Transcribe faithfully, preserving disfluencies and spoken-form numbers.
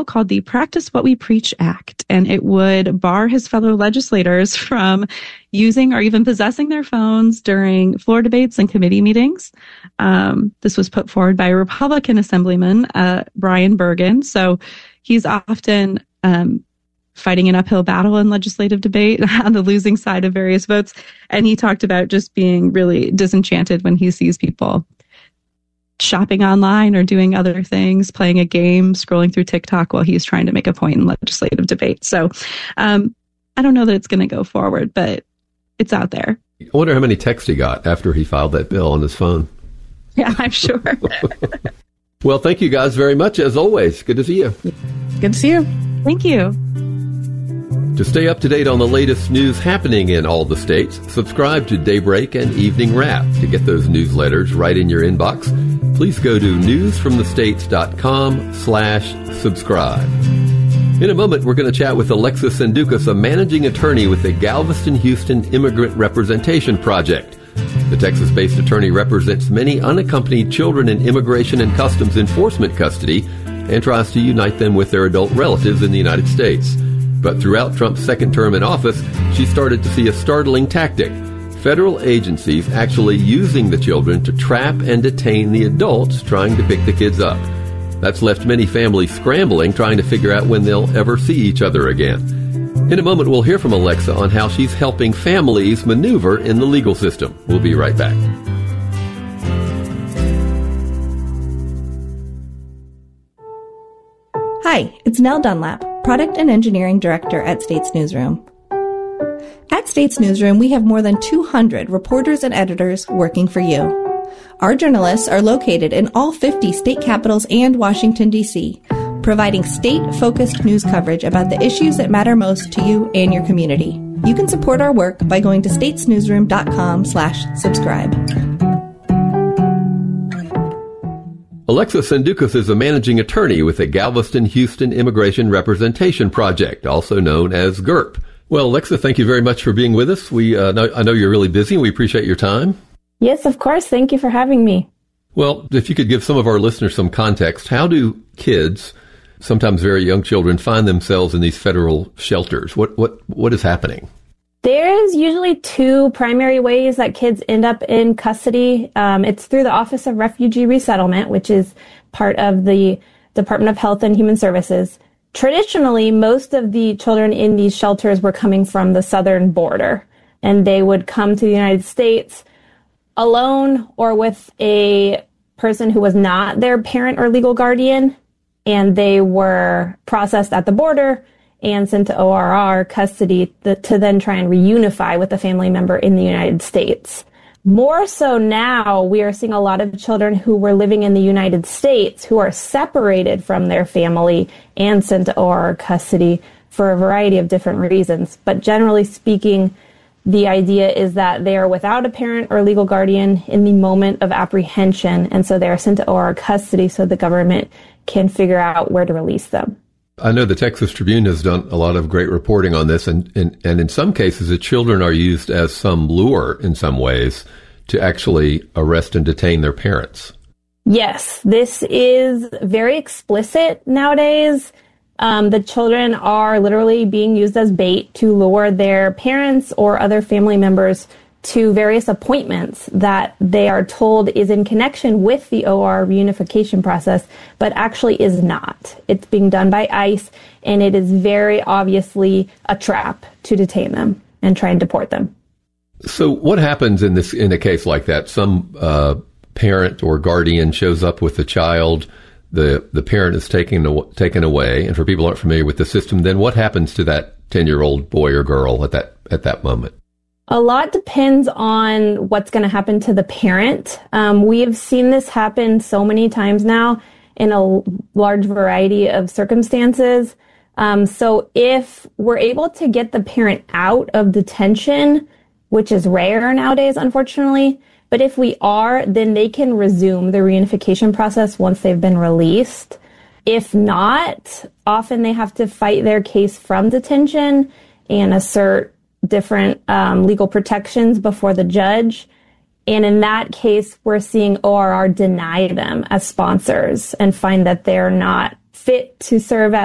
called the Practice What We Preach Act, and it would bar his fellow legislators from using or even possessing their phones during floor debates and committee meetings. Um, this was put forward by a Republican Assemblyman, uh, Brian Bergen. So he's often um, fighting an uphill battle in legislative debate on the losing side of various votes. And he talked about just being really disenchanted when he sees people shopping online or doing other things, playing a game, scrolling through TikTok while he's trying to make a point in legislative debate. So um, I don't know that it's going to go forward, but it's out there. I wonder how many texts he got after he filed that bill on his phone. Yeah, I'm sure. Well, thank you guys very much, as always. Good to see you. Good to see you. Thank you. To stay up to date on the latest news happening in all the states, subscribe to Daybreak and Evening Wrap. To get those newsletters right in your inbox, please go to newsfromthestates.com slash subscribe. In a moment, we're going to chat with Alexa Sendukis, a managing attorney with the Galveston-Houston Immigrant Representation Project. The Texas-based attorney represents many unaccompanied children in immigration and customs enforcement custody and tries to unite them with their adult relatives in the United States. But throughout Trump's second term in office, she started to see a startling tactic. Federal agencies actually using the children to trap and detain the adults trying to pick the kids up. That's left many families scrambling, trying to figure out when they'll ever see each other again. In a moment, we'll hear from Alexa on how she's helping families maneuver in the legal system. We'll be right back. Hi, it's Nell Dunlap, Product and Engineering Director at States Newsroom. At States Newsroom, we have more than two hundred reporters and editors working for you. Our journalists are located in all fifty state capitals and Washington, D C, providing state-focused news coverage about the issues that matter most to you and your community. You can support our work by going to statesnewsroom.com slash subscribe. Alexa Sendukis is a managing attorney with the Galveston-Houston Immigration Representation Project, also known as GIRP. Well, Alexa, thank you very much for being with us. We uh, know, I know you're really busy, and we appreciate your time. Yes, of course. Thank you for having me. Well, if you could give some of our listeners some context, how do kids, sometimes very young children, find themselves in these federal shelters? What what what is happening? There's usually two primary ways that kids end up in custody. Um, it's through the Office of Refugee Resettlement, which is part of the Department of Health and Human Services. Traditionally, most of the children in these shelters were coming from the southern border, and they would come to the United States alone or with a person who was not their parent or legal guardian, and they were processed at the border and sent to O R R custody to then try and reunify with a family member in the United States. More so now, we are seeing a lot of children who were living in the United States who are separated from their family and sent to O R R custody for a variety of different reasons. But generally speaking, the idea is that they are without a parent or legal guardian in the moment of apprehension, and so they are sent to O R R custody so the government can figure out where to release them. I know the Texas Tribune has done a lot of great reporting on this, and, and, and in some cases, the children are used as some lure in some ways to actually arrest and detain their parents. Yes, this is very explicit nowadays. Um, the children are literally being used as bait to lure their parents or other family members to various appointments that they are told is in connection with the O R R reunification process, but actually is not. It's being done by ICE, and it is very obviously a trap to detain them and try and deport them. So what happens in this in a case like that? Some uh, parent or guardian shows up with the child, the the parent is taken, taken away, and for people who aren't familiar with the system, then what happens to that ten-year-old boy or girl at that at that moment? A lot depends on what's going to happen to the parent. Um, we have seen this happen so many times now in a large variety of circumstances. Um, so if we're able to get the parent out of detention, which is rare nowadays, unfortunately, but if we are, then they can resume the reunification process once they've been released. If not, often they have to fight their case from detention and assert different um, legal protections before the judge. And in that case, we're seeing O R R deny them as sponsors and find that they're not fit to serve as